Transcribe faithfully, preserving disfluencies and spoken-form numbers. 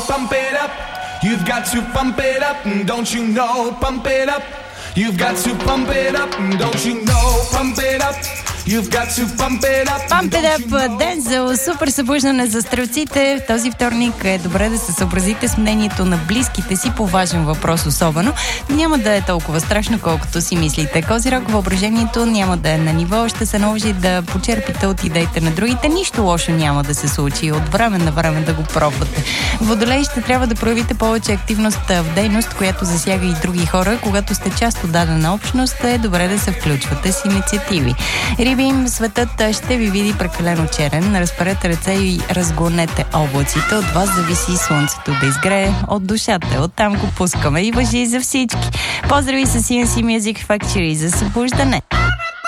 pump it up. You've got to pump it up, don't you know? Pump it up. You've got to pump it up, don't you know? Pump it up. You've got to pump it up. Pump it up, Дензел, супер събуждане за стрелците. Този вторник е добре да се съобразите с мнението на близките си по важен въпрос особено. Няма да е толкова страшно, колкото си мислите. Козирог, въображението няма да е на ниво. Ще се наложи да почерпите от идеите на другите. Нищо лошо няма да се случи. От време на време да го пробвате. Водолей, ще трябва да проявите повече активност в дейност, която засяга и други хора. Когато сте част от дадена общност, е добре да се включвате с инициативи. Риби, светът ще ви види прекалено черен. Разперете ръце и разгонете облаците. От вас зависи слънцето да изгрее от душата. Оттам го пускаме и важи за всички. Поздрави с Си Ен Си Music Factory за събуждане.